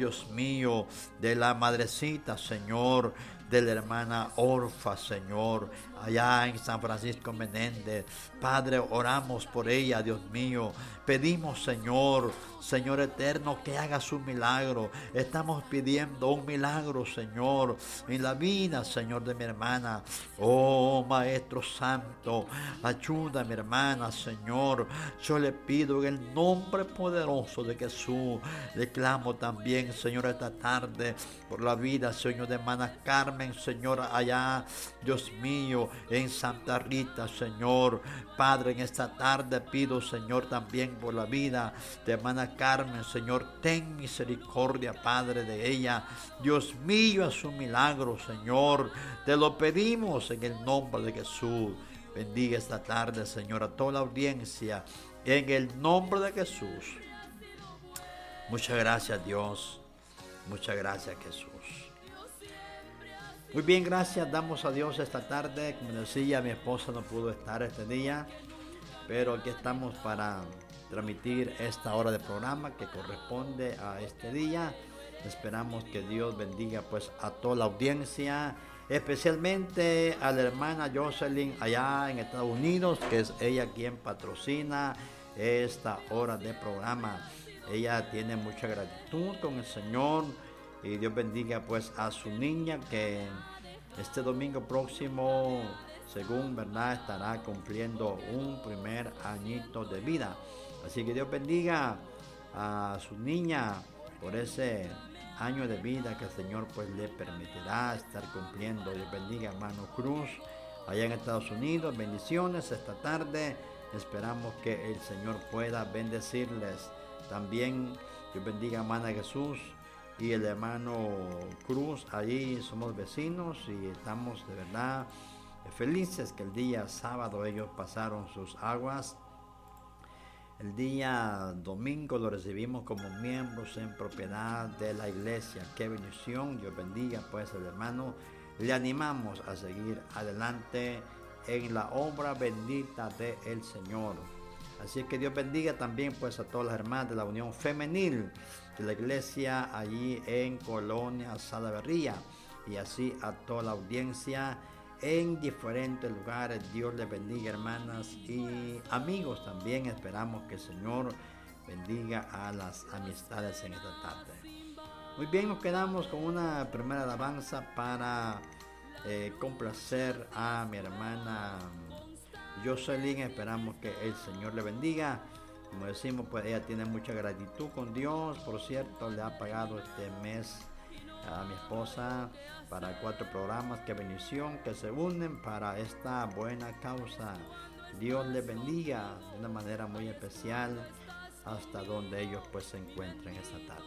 Dios mío, de la madrecita, Señor, de la hermana Orfa, Señor, allá en San Francisco Menéndez. Padre, oramos por ella, Dios mío. Pedimos, Señor, Señor eterno, que hagas un milagro. Estamos pidiendo un milagro, Señor, en la vida, Señor, de mi hermana. Oh, Maestro Santo, ayuda a mi hermana, Señor. Yo le pido en el nombre poderoso de Jesús. Le clamo también, Señor, esta tarde por la vida, Señor, de hermana Carmen, Señor, allá, Dios mío, en Santa Rita, Señor. Padre, en esta tarde pido, Señor, también por la vida de hermana Carmen, Señor. Ten misericordia, Padre, de ella. Dios mío, es un milagro, Señor. Te lo pedimos en el nombre de Jesús. Bendiga esta tarde, Señor, a toda la audiencia, en el nombre de Jesús. Muchas gracias, Dios. Muchas gracias, Jesús. Muy bien, gracias. Damos a Dios esta tarde. Como decía, mi esposa no pudo estar este día, pero aquí estamos para transmitir esta hora de programa que corresponde a este día. Esperamos que Dios bendiga pues a toda la audiencia, especialmente a la hermana Jocelyn allá en Estados Unidos, que es ella quien patrocina esta hora de programa. Ella tiene mucha gratitud con el Señor y Dios bendiga pues a su niña que este domingo próximo, según verdad, estará cumpliendo un primer añito de vida. Así que Dios bendiga a su niña por ese año de vida que el Señor pues le permitirá estar cumpliendo. Dios bendiga a hermano Cruz allá en Estados Unidos. Bendiciones esta tarde. Esperamos que el Señor pueda bendecirles. También Dios bendiga a hermana Jesús y el hermano Cruz. Allí somos vecinos y estamos de verdad felices que el día sábado ellos pasaron sus aguas. El día domingo lo recibimos como miembros en propiedad de la iglesia. Qué bendición. Dios bendiga pues al hermano. Le animamos a seguir adelante en la obra bendita del Señor. Así que Dios bendiga también pues a todas las hermanas de la Unión Femenil de la iglesia allí en Colonia Salaverría, y así a toda la audiencia en diferentes lugares. Dios les bendiga, hermanas y amigos. También esperamos que el Señor bendiga a las amistades en esta tarde. Muy bien, nos quedamos con una primera alabanza para complacer a mi hermana Jocelyn. Esperamos que el Señor le bendiga. Como decimos, pues ella tiene mucha gratitud con Dios. Por cierto, le ha pagado este mes a mi esposa para 4 programas. Qué bendición que se unen para esta buena causa. Dios les bendiga de una manera muy especial hasta donde ellos pues se encuentren esta tarde.